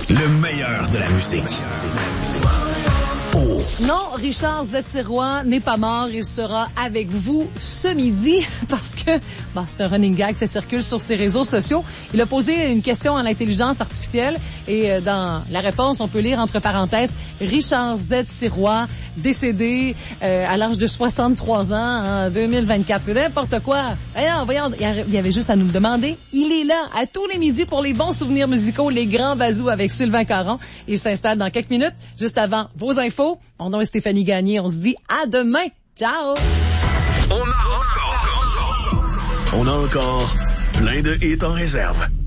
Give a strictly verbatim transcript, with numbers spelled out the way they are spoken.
Le meilleur de la musique. Oh. Non, Richard Zetirois n'est pas mort. Il sera avec vous ce midi parce que bon, c'est un running gag, ça circule sur ses réseaux sociaux. Il a posé une question à l'intelligence artificielle et euh, dans la réponse, on peut lire entre parenthèses Richard Zetirois, décédé euh, à l'âge de soixante-trois ans en deux mille vingt-quatre. N'importe quoi. Voyons, voyons, il y avait juste à nous le demander. Il est là à tous les midis pour les bons souvenirs musicaux, les grands bazous avec Sylvain Caron. Il s'installe dans quelques minutes, juste avant vos infos. Mon nom est Stéphanie Gagné. On se dit à demain. Ciao! On a encore, on a encore plein de hits en réserve.